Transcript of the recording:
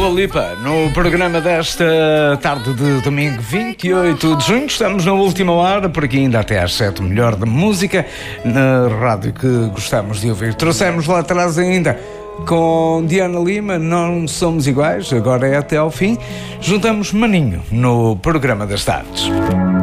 Dua Lipa, no programa desta tarde de domingo 28 de junho. Estamos na última hora, por aqui ainda até às 7, o melhor de música na rádio que gostamos de ouvir. Trouxemos lá atrás ainda com Diana Lima, Não Somos Iguais, agora é até ao fim. Juntamos Maninho no programa das tardes.